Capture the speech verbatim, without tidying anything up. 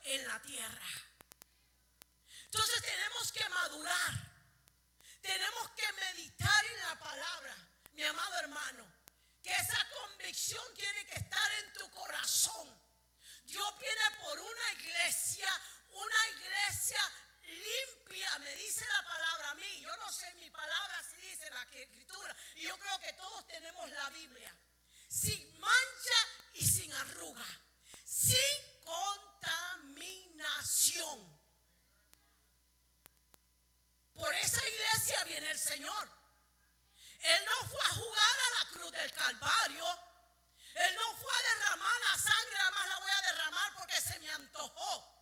en la tierra. Entonces tenemos que madurar. Tenemos que meditar en la palabra, mi amado hermano. Que esa convicción tiene que estar en tu corazón. Dios viene por una iglesia, una iglesia limpia, me dice la palabra a mí. Yo no sé, mi palabra así dice la escritura. Y yo creo que todos tenemos la Biblia. Sin mancha y sin arruga. Sin contaminación. Por esa iglesia viene el Señor. Él no fue a jugar a la cruz del Calvario. Él no fue a derramar la sangre, nada más la voy a derramar porque se me antojó.